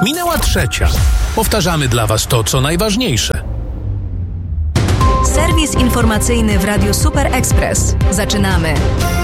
Minęła 3. Powtarzamy dla Was to, co najważniejsze. Serwis informacyjny w Radiu Super Express. Zaczynamy.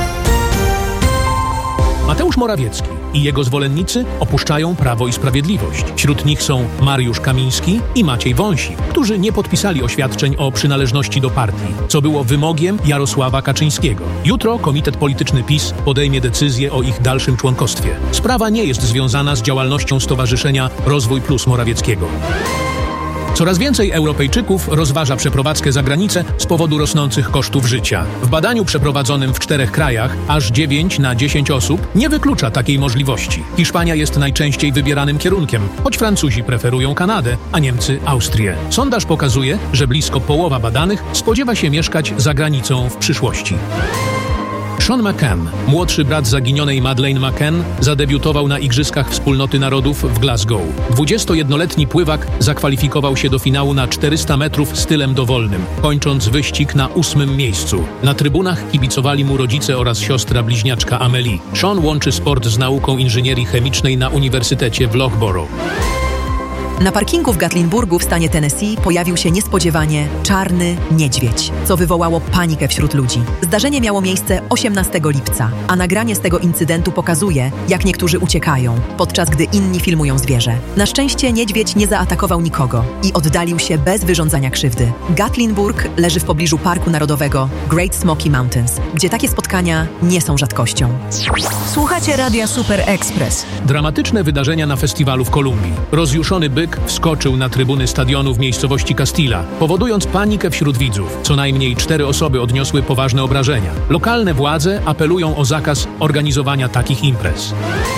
Mateusz Morawiecki i jego zwolennicy opuszczają Prawo i Sprawiedliwość. Wśród nich są Mariusz Kamiński i Maciej Wąsik, którzy nie podpisali oświadczeń o przynależności do partii, co było wymogiem Jarosława Kaczyńskiego. Jutro Komitet Polityczny PiS podejmie decyzję o ich dalszym członkostwie. Sprawa nie jest związana z działalnością Stowarzyszenia Rozwój Plus Morawieckiego. Coraz więcej Europejczyków rozważa przeprowadzkę za granicę z powodu rosnących kosztów życia. W badaniu przeprowadzonym w 4 krajach aż 9 na 10 osób nie wyklucza takiej możliwości. Hiszpania jest najczęściej wybieranym kierunkiem, choć Francuzi preferują Kanadę, a Niemcy Austrię. Sondaż pokazuje, że blisko połowa badanych spodziewa się mieszkać za granicą w przyszłości. Sean McCann, młodszy brat zaginionej Madeleine McCann, zadebiutował na Igrzyskach Wspólnoty Narodów w Glasgow. 21-letni pływak zakwalifikował się do finału na 400 metrów stylem dowolnym, kończąc wyścig na 8. miejscu. Na trybunach kibicowali mu rodzice oraz siostra bliźniaczka Amelie. Sean łączy sport z nauką inżynierii chemicznej na Uniwersytecie w Loughborough. Na parkingu w Gatlinburgu w stanie Tennessee pojawił się niespodziewanie czarny niedźwiedź, co wywołało panikę wśród ludzi. Zdarzenie miało miejsce 18 lipca, a nagranie z tego incydentu pokazuje, jak niektórzy uciekają, podczas gdy inni filmują zwierzę. Na szczęście niedźwiedź nie zaatakował nikogo i oddalił się bez wyrządzania krzywdy. Gatlinburg leży w pobliżu Parku Narodowego Great Smoky Mountains, gdzie takie spotkania nie są rzadkością. Słuchacie Radia Super Express. Dramatyczne wydarzenia na festiwalu w Kolumbii. Rozjuszony byk wskoczył na trybuny stadionu w miejscowości Castilla, powodując panikę wśród widzów. Co najmniej 4 osoby odniosły poważne obrażenia. Lokalne władze apelują o zakaz organizowania takich imprez.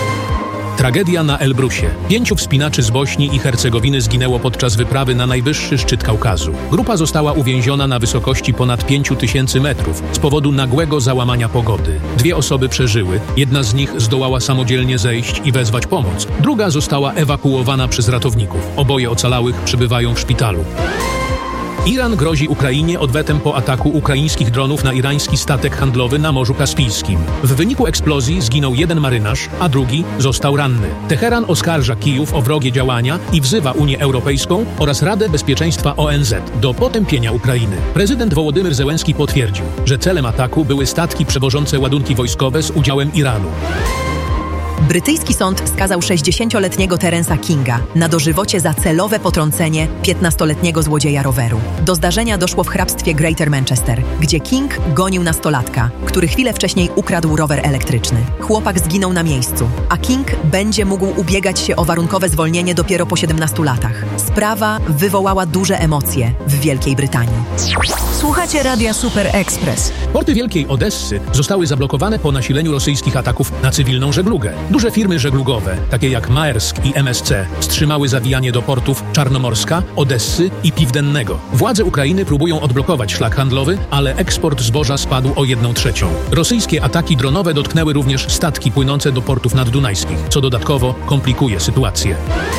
Tragedia na Elbrusie. 5 wspinaczy z Bośni i Hercegowiny zginęło podczas wyprawy na najwyższy szczyt Kaukazu. Grupa została uwięziona na wysokości ponad 5000 metrów z powodu nagłego załamania pogody. 2 osoby przeżyły, jedna z nich zdołała samodzielnie zejść i wezwać pomoc. Druga została ewakuowana przez ratowników. Oboje ocalałych przebywają w szpitalu. Iran grozi Ukrainie odwetem po ataku ukraińskich dronów na irański statek handlowy na Morzu Kaspijskim. W wyniku eksplozji zginął 1 marynarz, a drugi został ranny. Teheran oskarża Kijów o wrogie działania i wzywa Unię Europejską oraz Radę Bezpieczeństwa ONZ do potępienia Ukrainy. Prezydent Wołodymyr Zełenski potwierdził, że celem ataku były statki przewożące ładunki wojskowe z udziałem Iranu. Brytyjski sąd skazał 60-letniego Terensa Kinga na dożywocie za celowe potrącenie 15-letniego złodzieja roweru. Do zdarzenia doszło w hrabstwie Greater Manchester, gdzie King gonił nastolatka, który chwilę wcześniej ukradł rower elektryczny. Chłopak zginął na miejscu, a King będzie mógł ubiegać się o warunkowe zwolnienie dopiero po 17 latach. Sprawa wywołała duże emocje w Wielkiej Brytanii. Słuchacie Radia Super Express. Porty Wielkiej Odessy zostały zablokowane po nasileniu rosyjskich ataków na cywilną żeglugę. Duże firmy żeglugowe, takie jak Maersk i MSC, wstrzymały zawijanie do portów Czarnomorska, Odessy i Piwdennego. Władze Ukrainy próbują odblokować szlak handlowy, ale eksport zboża spadł o 1/3. Rosyjskie ataki dronowe dotknęły również statki płynące do portów naddunajskich, co dodatkowo komplikuje sytuację.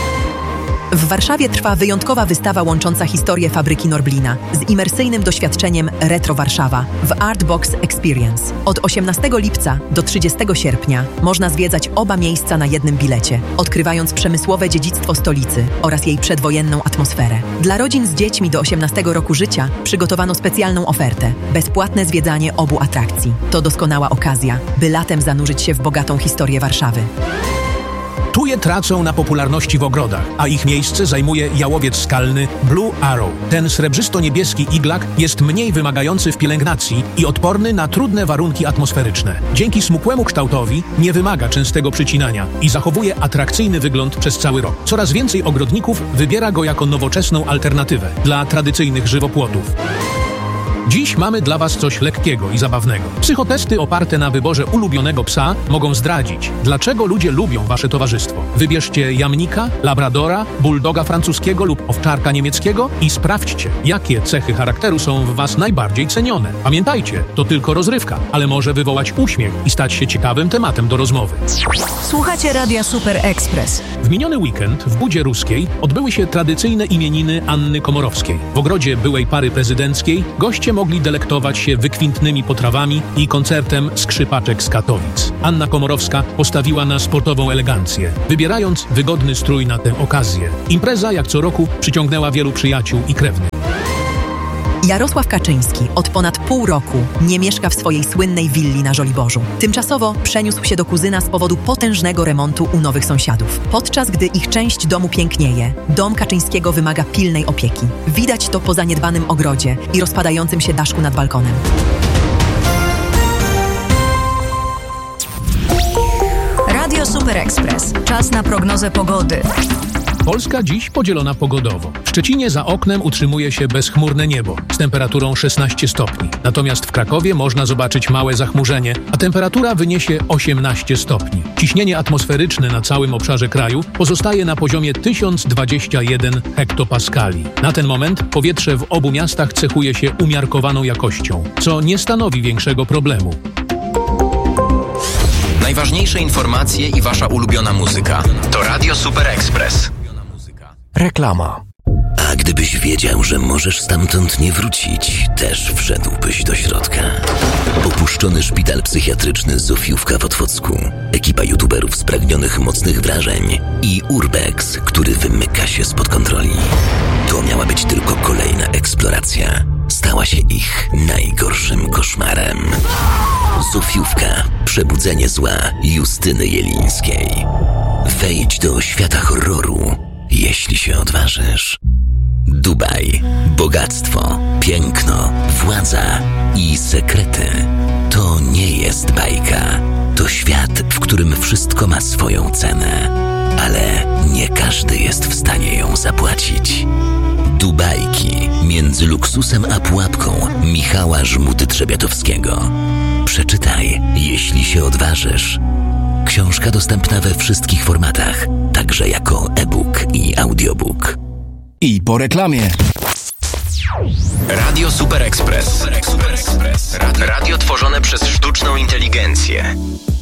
W Warszawie trwa wyjątkowa wystawa łącząca historię fabryki Norblina z imersyjnym doświadczeniem Retro Warszawa w Artbox Experience. Od 18 lipca do 30 sierpnia można zwiedzać oba miejsca na jednym bilecie, odkrywając przemysłowe dziedzictwo stolicy oraz jej przedwojenną atmosferę. Dla rodzin z dziećmi do 18 roku życia przygotowano specjalną ofertę – bezpłatne zwiedzanie obu atrakcji. To doskonała okazja, by latem zanurzyć się w bogatą historię Warszawy. Tuje tracą na popularności w ogrodach, a ich miejsce zajmuje jałowiec skalny Blue Arrow. Ten srebrzysto-niebieski iglak jest mniej wymagający w pielęgnacji i odporny na trudne warunki atmosferyczne. Dzięki smukłemu kształtowi nie wymaga częstego przycinania i zachowuje atrakcyjny wygląd przez cały rok. Coraz więcej ogrodników wybiera go jako nowoczesną alternatywę dla tradycyjnych żywopłotów. Dziś mamy dla Was coś lekkiego i zabawnego. Psychotesty oparte na wyborze ulubionego psa mogą zdradzić, dlaczego ludzie lubią Wasze towarzystwo. Wybierzcie jamnika, labradora, bulldoga francuskiego lub owczarka niemieckiego i sprawdźcie, jakie cechy charakteru są w Was najbardziej cenione. Pamiętajcie, to tylko rozrywka, ale może wywołać uśmiech i stać się ciekawym tematem do rozmowy. Słuchacie Radia Super Express. W miniony weekend w Budzie Ruskiej odbyły się tradycyjne imieniny Anny Komorowskiej. W ogrodzie byłej pary prezydenckiej goście mogli delektować się wykwintnymi potrawami i koncertem skrzypaczek z Katowic. Anna Komorowska postawiła na sportową elegancję, wybierając wygodny strój na tę okazję. Impreza, jak co roku, przyciągnęła wielu przyjaciół i krewnych. Jarosław Kaczyński od ponad pół roku nie mieszka w swojej słynnej willi na Żoliborzu. Tymczasowo przeniósł się do kuzyna z powodu potężnego remontu u nowych sąsiadów. Podczas gdy ich część domu pięknieje, dom Kaczyńskiego wymaga pilnej opieki. Widać to po zaniedbanym ogrodzie i rozpadającym się daszku nad balkonem. Radio Super Express. Czas na prognozę pogody. Polska dziś podzielona pogodowo. W Szczecinie za oknem utrzymuje się bezchmurne niebo z temperaturą 16 stopni. Natomiast w Krakowie można zobaczyć małe zachmurzenie, a temperatura wyniesie 18 stopni. Ciśnienie atmosferyczne na całym obszarze kraju pozostaje na poziomie 1021 hektopaskali. Na ten moment powietrze w obu miastach cechuje się umiarkowaną jakością, co nie stanowi większego problemu. Najważniejsze informacje i wasza ulubiona muzyka to Radio Super Express. Reklama. A gdybyś wiedział, że możesz stamtąd nie wrócić, też wszedłbyś do środka. Opuszczony szpital psychiatryczny Zofiówka w Otwocku, ekipa youtuberów spragnionych mocnych wrażeń i Urbex, który wymyka się spod kontroli. To miała być tylko kolejna eksploracja. Stała się ich najgorszym koszmarem. Zofiówka. Przebudzenie zła Justyny Jelińskiej. Wejdź do świata horroru, jeśli się odważysz. Dubaj. Bogactwo, piękno, władza i sekrety. To nie jest bajka. To świat, w którym wszystko ma swoją cenę. Ale nie każdy jest w stanie ją zapłacić. Dubajki między luksusem a pułapką Michała Żmuty-Trzebiatowskiego. Przeczytaj, jeśli się odważysz. Książka dostępna we wszystkich formatach, także jako e-book i audiobook. I po reklamie. Radio Super Express. Radio tworzone przez sztuczną inteligencję.